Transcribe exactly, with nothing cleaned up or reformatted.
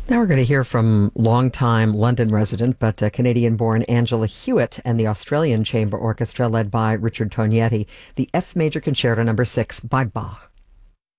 Now we're going to hear from longtime London resident but uh, Canadian-born Angela Hewitt and the Australian Chamber Orchestra led by Richard Tognetti, the F Major Concerto Number Six by Bach.